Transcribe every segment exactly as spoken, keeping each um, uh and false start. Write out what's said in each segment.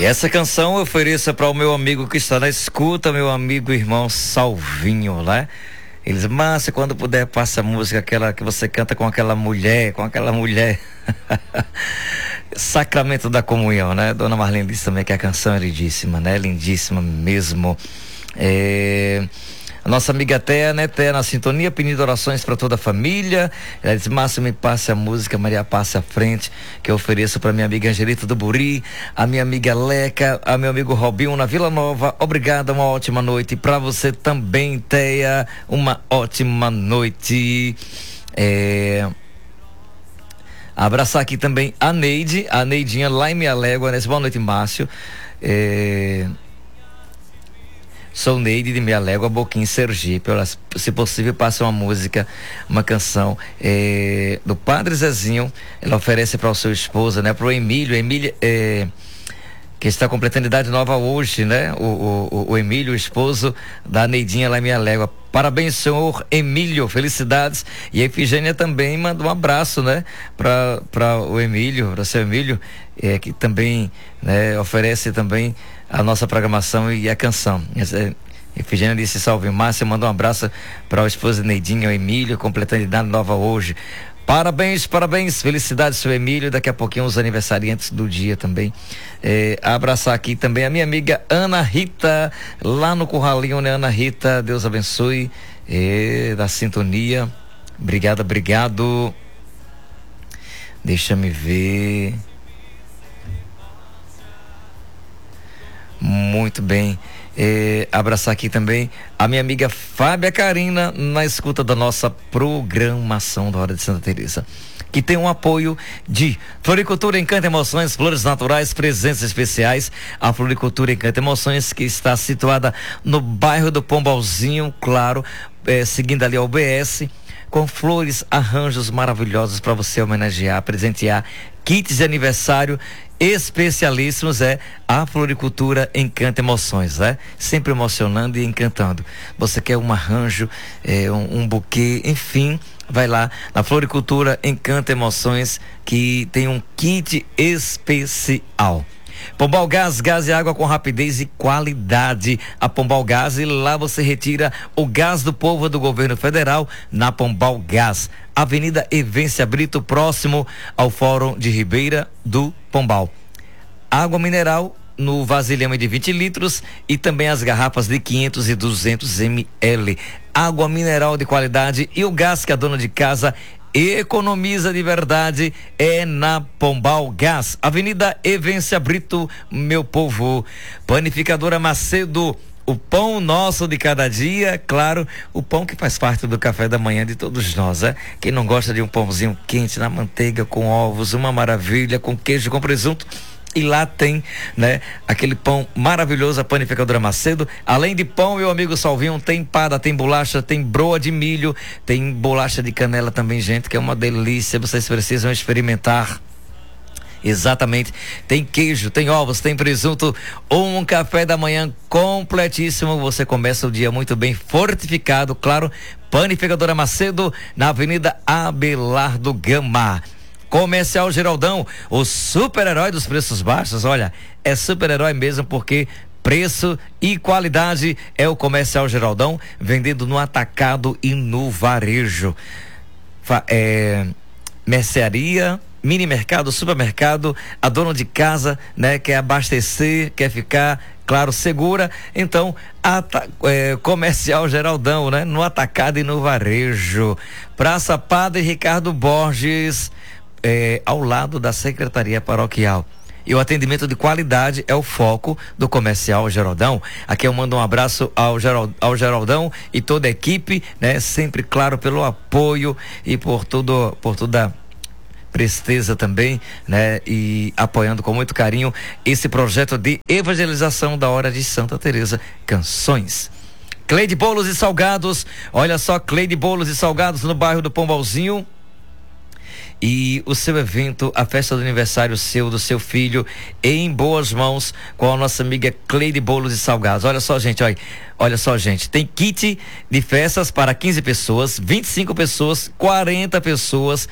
E essa canção eu ofereço para o meu amigo que está na escuta, meu amigo irmão Salvinho, né? Eles, Márcia, quando puder, passa a música, aquela que você canta com aquela mulher, com aquela mulher. Sacramento da Comunhão, né? Dona Marlene disse também que a canção é lindíssima, né? Lindíssima mesmo. É... A nossa amiga Téa, né? Téa na sintonia, pedindo orações para toda a família. Ela disse, Márcio, me passe a música, Maria passe à frente, que eu ofereço para minha amiga Angelita do Buri, a minha amiga Leca, a meu amigo Robinho na Vila Nova. Obrigada, uma ótima noite. Para você também, Téa, uma ótima noite. É... Abraçar aqui também a Neide, a Neidinha lá em Meia Légua, né? Boa noite, Márcio. É... Sou Neide de Meia Légua, Boquim, Sergipe. Ela, se possível, passa uma música, uma canção é, do Padre Zezinho. Ela oferece para o seu esposo, né? Para o Emílio, Emílio é, que está completando idade nova hoje, né? O, o, o Emílio, o esposo da Neidinha lá em Meia Légua. Parabéns, senhor Emílio, felicidades. E a Efigênia também manda um abraço, né? Para para o Emílio, para o seu Emílio, é, que também, né, oferece também a nossa programação e a canção. Efigênia disse, salve Márcia, manda um abraço para a esposa Neidinha, o Emílio, completando idade nova hoje. Parabéns, parabéns, felicidades, seu Emílio. Daqui a pouquinho os aniversariantes do dia também. É, abraçar aqui também a minha amiga Ana Rita, lá no Curralinho, né, Ana Rita? Deus abençoe, é, da sintonia. Obrigado, obrigado. Deixa-me ver. Muito bem. É, abraçar aqui também a minha amiga Fábia Carina, na escuta da nossa programação da Hora de Santa Teresa, que tem um apoio de Floricultura Encanta Emoções, flores naturais, presentes especiais. A Floricultura Encanta Emoções, que está situada no bairro do Pombalzinho, claro, é, seguindo ali ao B S, com flores, arranjos maravilhosos para você homenagear, presentear, kits de aniversário especialíssimos. É a Floricultura Encanta Emoções, né? Sempre emocionando e encantando. Você quer um arranjo, é, um, um buquê, enfim, vai lá na Floricultura Encanta Emoções, que tem um kit especial. Pombal Gás, gás e água com rapidez e qualidade. A Pombal Gás, e lá você retira o gás do povo do governo federal na Pombal Gás. Avenida Evência Brito, próximo ao Fórum de Ribeira do Pombal. Água mineral no vasilhame de vinte litros e também as garrafas de quinhentos e duzentos mililitros. Água mineral de qualidade e o gás que a dona de casa economiza de verdade é na Pombal Gás, Avenida Evência Brito, meu povo. Panificadora Macedo, o pão nosso de cada dia, claro, o pão que faz parte do café da manhã de todos nós, é? Quem não gosta de um pãozinho quente na manteiga, com ovos, uma maravilha, com queijo, com presunto. E lá tem, né, aquele pão maravilhoso, a Panificadora Macedo. Além de pão, meu amigo Salvinho, tem empada, tem bolacha, tem broa de milho, tem bolacha de canela também, gente, que é uma delícia. Vocês precisam experimentar. Exatamente. Tem queijo, tem ovos, tem presunto. Um café da manhã completíssimo. Você começa o dia muito bem fortificado, claro. Panificadora Macedo, na Avenida Abelardo Gama. Comercial Geraldão, o super-herói dos preços baixos. Olha, é super-herói mesmo, porque preço e qualidade é o Comercial Geraldão, vendendo no atacado e no varejo. Fa é, mercearia, mini mercado, supermercado, a dona de casa, né, quer abastecer, quer ficar, claro, segura. Então, é, Comercial Geraldão, né, no atacado e no varejo. Praça Padre Ricardo Borges, É, ao lado da Secretaria Paroquial. E o atendimento de qualidade é o foco do Comercial Geraldão. Aqui eu mando um abraço ao, Gerald, ao Geraldão e toda a equipe, né? Sempre, claro, pelo apoio e por tudo, por toda a presteza também, né? E apoiando com muito carinho esse projeto de evangelização da Hora de Santa Teresa Canções. Cleide Bolos e Salgados, olha só, Cleide Bolos e Salgados no bairro do Pombalzinho. e o seu evento, a festa do aniversário seu, do seu filho, em boas mãos com a nossa amiga Cleide Bolos e Salgados. Olha só, gente, olha, olha só, gente, tem kit de festas para quinze pessoas, vinte e cinco pessoas, quarenta pessoas,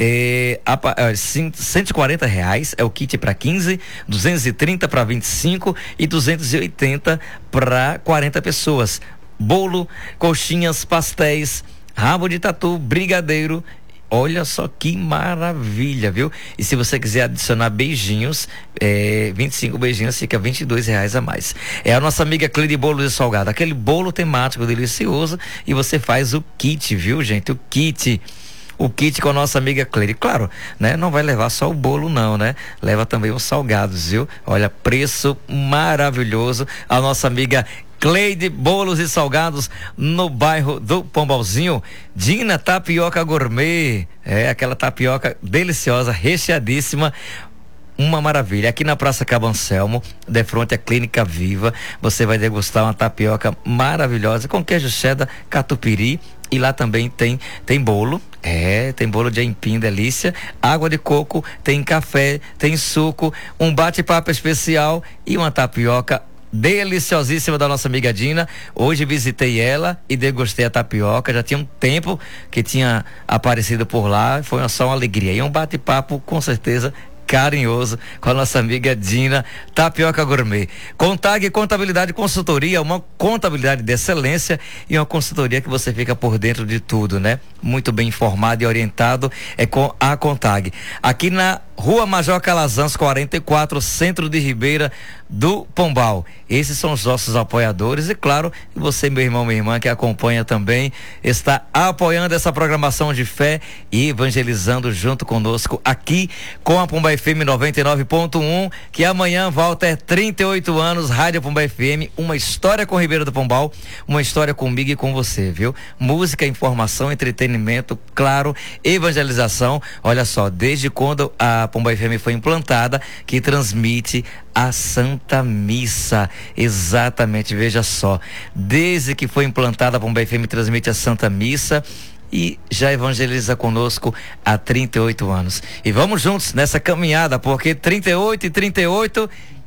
é, a, a, cento e quarenta reais é o kit para quinze, duzentos e trinta para vinte e cinco e duzentos e oitenta para quarenta pessoas. Bolo, coxinhas, pastéis, rabo de tatu, brigadeiro. Olha só que maravilha, viu? E se você quiser adicionar beijinhos, é, vinte e cinco beijinhos, fica vinte e dois reais a mais. É a nossa amiga Cleide Bolos e Salgado, aquele bolo temático delicioso, e você faz o kit, viu, gente? O kit. O kit com a nossa amiga Cleide. Claro, né? Não vai levar só o bolo não, né? Leva também os salgados, viu? Olha, preço maravilhoso. A nossa amiga Cleide Bolos e Salgados no bairro do Pombalzinho. Dina Tapioca Gourmet. É, aquela tapioca deliciosa, recheadíssima. Uma maravilha. Aqui na Praça Cabo Anselmo, de frente à Clínica Viva, você vai degustar uma tapioca maravilhosa com queijo cheddar, catupiry, e lá também tem tem bolo. É, tem bolo de aipim, delícia, água de coco, tem café, tem suco, um bate-papo especial e uma tapioca deliciosíssima da nossa amiga Dina. Hoje visitei ela e degustei a tapioca. Já tinha um tempo que tinha aparecido por lá. Foi só uma alegria. E um bate-papo, com certeza, carinhoso com a nossa amiga Dina Tapioca Gourmet. Contag Contabilidade e Consultoria, uma contabilidade de excelência e uma consultoria que você fica por dentro de tudo, né? Muito bem informado e orientado é com a Contag. Aqui na Rua Major Calazans quarenta e quatro, Centro de Ribeira do Pombal. Esses são os nossos apoiadores e claro, você, meu irmão, minha irmã, que acompanha também, está apoiando essa programação de fé e evangelizando junto conosco aqui com a Pomba F M noventa e nove ponto um, que amanhã volta é trinta e oito anos, Rádio Pomba F M, uma história com Ribeira do Pombal, uma história comigo e com você, viu? Música, informação, entretenimento, claro, evangelização. Olha só, desde quando a Pomba F M foi implantada, que transmite a Santa Missa. Exatamente, veja só. Desde que foi implantada a Pomba F M transmite a Santa Missa e já evangeliza conosco há trinta e oito anos. E vamos juntos nessa caminhada, porque trinta e oito e trinta e oito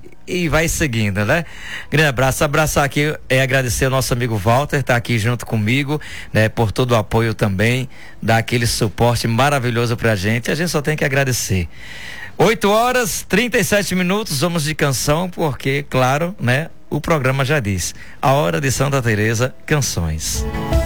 e vai seguindo, né? Grande abraço, abraçar aqui é agradecer ao nosso amigo Walter, tá aqui junto comigo, né? Por todo o apoio também, dar aquele suporte maravilhoso pra gente, a gente só tem que agradecer. oito horas, trinta e sete minutos, vamos de canção, porque, claro, né? O programa já diz, a hora de Santa Teresa, canções.